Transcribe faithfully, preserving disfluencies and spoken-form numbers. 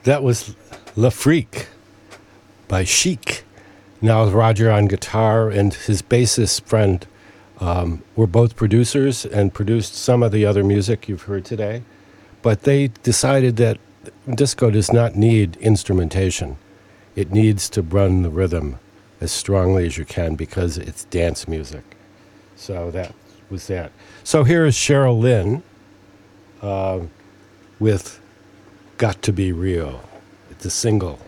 That was Le Freak by Chic. Now Roger on guitar and his bassist friend um, were both producers and produced some of the other music you've heard today. But they decided that disco does not need instrumentation. It needs to run the rhythm as strongly as you can because it's dance music. So that was that. So here is Cheryl Lynn uh, with Got to Be Real. It's a single.